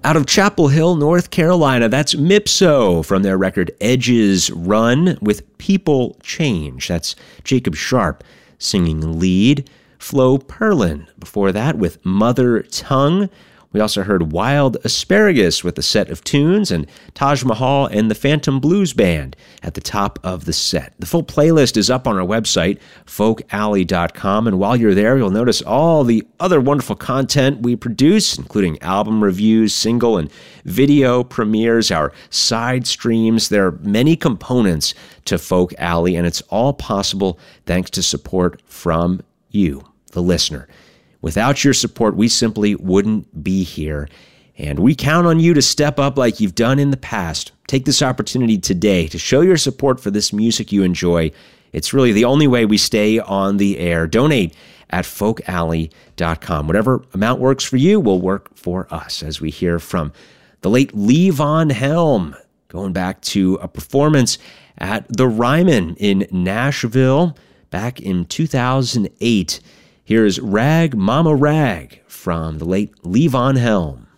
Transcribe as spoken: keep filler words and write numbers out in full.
Out of Chapel Hill, North Carolina, that's Mipso from their record Edges Run with People Change. That's Jacob Sharp singing lead. Flo Perlin before that with Mother Tongue. We also heard Wild Asparagus with a set of tunes, and Taj Mahal and the Phantom Blues Band at the top of the set. The full playlist is up on our website, folk alley dot com, and while you're there, you'll notice all the other wonderful content we produce, including album reviews, single and video premieres, our side streams. There are many components to Folk Alley, and it's all possible thanks to support from you, the listener. Without your support, we simply wouldn't be here. And we count on you to step up like you've done in the past. Take this opportunity today to show your support for this music you enjoy. It's really the only way we stay on the air. Donate at folk alley dot com. Whatever amount works for you will work for us, as we hear from the late Levon Helm, going back to a performance at the Ryman in Nashville back in two thousand eight. Here's Rag Mama Rag from the late Levon Helm.